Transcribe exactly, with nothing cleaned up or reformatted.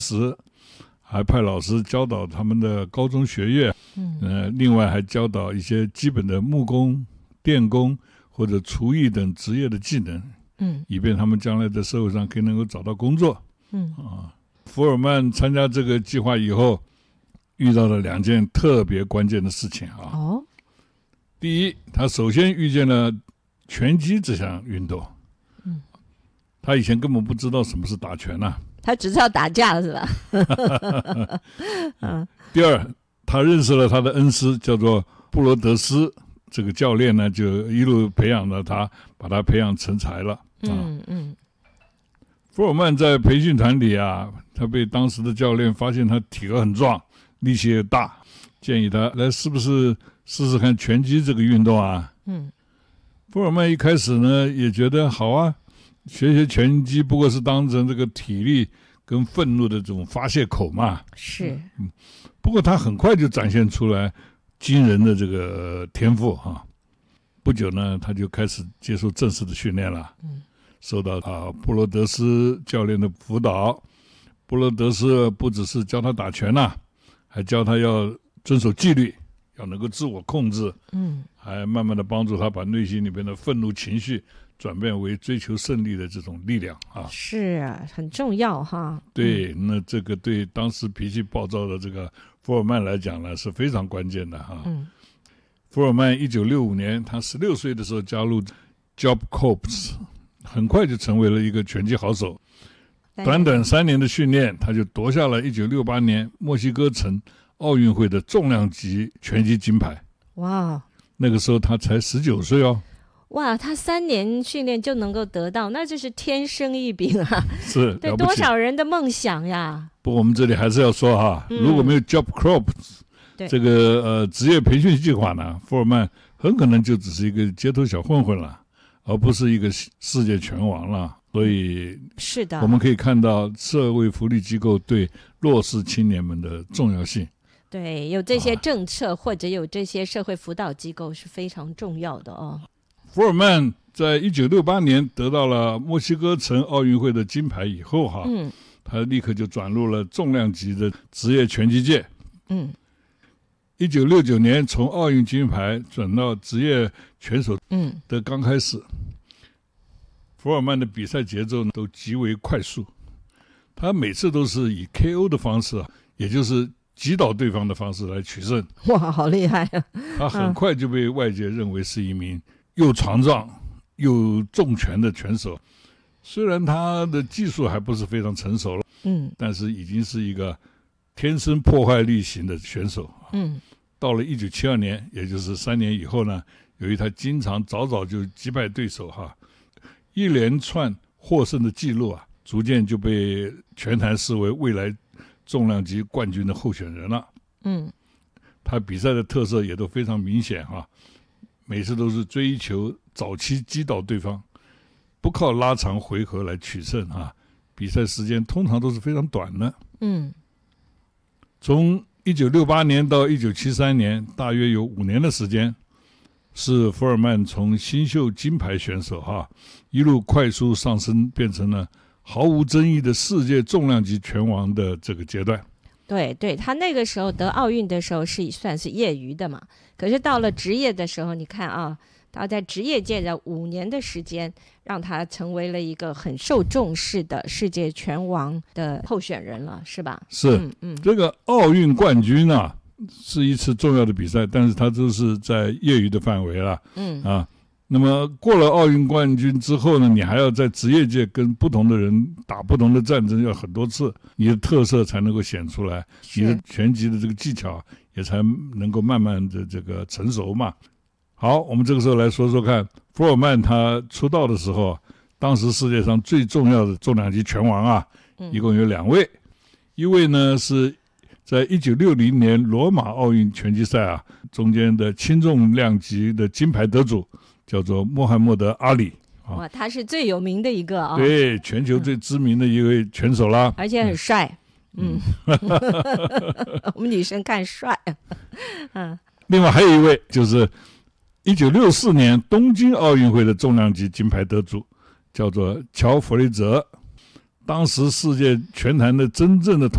时还派老师教导他们的高中学业，嗯，呃，另外还教导一些基本的木工、电工或者厨艺等职业的技能，嗯，以便他们将来在社会上可以能够找到工作，嗯啊。福尔曼参加这个计划以后，遇到了两件特别关键的事情啊。哦，第一，他首先遇见了拳击这项运动，嗯，他以前根本不知道什么是打拳呐、啊。 他只知道打架是吧？ 嗯。第二，他认识了他的恩师，叫做布罗德斯。这个教练呢，就一路培养了他，把他培养成才了。嗯嗯。福尔曼在培训团里啊，他被当时的教练发现他体格很壮，力气也大，建议他来是不是试试看拳击这个运动啊？嗯。福尔曼一开始呢也觉得好啊。学学拳击不过是当成这个体力跟愤怒的这种发泄口嘛。 是， 嗯，不过他很快就展现出来惊人的这个天赋哈。不久呢，他就开始接受正式的训练了。嗯，受到啊布罗德斯教练的辅导。布罗德斯不只是教他打拳呐、啊，还教他要遵守纪律，要能够自我控制。嗯，还慢慢的帮助他把内心里边的愤怒情绪转变为追求胜利的这种力量啊， 是啊，很重要哈。 对，嗯、那这个对当时脾气暴躁的这个福尔曼来讲呢，是非常关键的哈。嗯，福尔曼一九六五年，他十六岁的时候加入 Job Corps， 很快就成为了一个拳击好手。短短三年的训练，他就夺下了一九六八年墨西哥城奥运会的重量级拳击金牌。哇，那个时候他才十九岁哦。 哇，他三年训练就能够得到，那就是天生异禀啊！ 是， 对多少人的梦想呀！ 不过我们这里还是要说哈，嗯、如果没有 Job Corps 这个呃职业培训计划呢，福尔曼很可能就只是一个街头小混混了，而不是一个世界拳王了。所以是的， 我们可以看到社会福利机构对弱势青年们的重要性。 对，有这些政策、啊、或者有这些社会辅导机构是非常重要的哦。 福尔曼在一九六八年得到了墨西哥城奥运会的金牌以后哈，嗯，他立刻就转入了重量级的职业拳击界。嗯，一九六九年从奥运金牌转到职业拳手的刚开始，嗯、福尔曼的比赛节奏都极为快速，他每次都是以 K O 的方式，也就是击倒对方的方式来取胜。 哇，好厉害啊！ 他很快就被外界认为是一名又强壮又重拳的拳手，虽然他的技术还不是非常成熟了，嗯，但是已经是一个天生破坏力型的选手。嗯，到了一九七二年，也就是三年以后呢，由于他经常早早就击败对手哈，一连串获胜的记录啊，逐渐就被拳坛视为未来重量级冠军的候选人了。嗯，他比赛的特色也都非常明显哈。每次都是追求早期击倒对方，不靠拉长回合来取胜啊！比赛时间通常都是非常短的。嗯，从一九六八年到一九七三年，大约有五年的时间，是福尔曼从新秀金牌选手哈、啊，一路快速上升，变成了毫无争议的世界重量级拳王的这个阶段。 对对，他那个时候得奥运的时候是算是业余的嘛，可是到了职业的时候，你看啊，他在职业界的五年的时间，让他成为了一个很受重视的世界拳王的候选人了，是吧？ 是，嗯嗯，这个奥运冠军啊，是一次重要的比赛，但是他都是在业余的范围了，嗯啊。那么过了奥运冠军之后呢，你还要在职业界跟不同的人打不同的战争，要很多次，你的特色才能够显出来，你的拳击的这个技巧也才能够慢慢的这个成熟嘛。好，我们这个时候来说说看，福尔曼他出道的时候，当时世界上最重要的重量级拳王啊，一共有两位，一位呢是在一九六零年罗马奥运拳击赛啊中间的轻重量级的金牌得主，叫做穆罕默德·阿里。 哇，他是最有名的一个啊、哦， 对，全球最知名的一位拳手啦， 而且很帅。嗯，嗯我们女生看帅。 嗯，另外还有一位就是一九六四年东京奥运会的重量级金牌得主，叫做乔·弗雷泽。当时世界拳坛的真正的